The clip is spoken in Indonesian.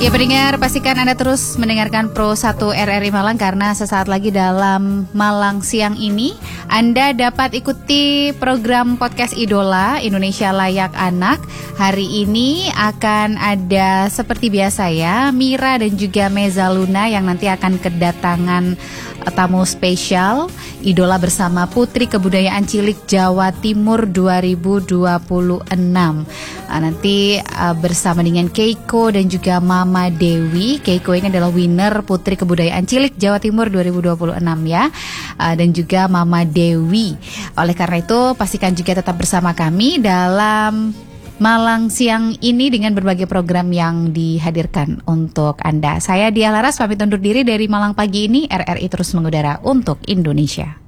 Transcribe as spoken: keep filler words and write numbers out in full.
Ya pendengar, pastikan Anda terus mendengarkan Pro satu R R I Malang karena sesaat lagi dalam Malang Siang ini Anda dapat ikuti program podcast Idola Indonesia Layak Anak. Hari ini akan ada seperti biasa ya, Mira dan juga Meza Luna yang nanti akan kedatangan tamu spesial Idola bersama Putri Kebudayaan Cilik Jawa Timur dua ribu dua puluh enam. Nanti uh, bersama dengan Keiko dan juga Mama Dewi. Keiko ini adalah winner Putri Kebudayaan Cilik Jawa Timur dua ribu dua puluh enam ya, uh, dan juga Mama Dewi. Oleh karena itu pastikan juga tetap bersama kami dalam Malang Siang ini dengan berbagai program yang dihadirkan untuk Anda. Saya Dia Laras pamit undur diri dari Malang pagi ini. R R I terus mengudara untuk Indonesia.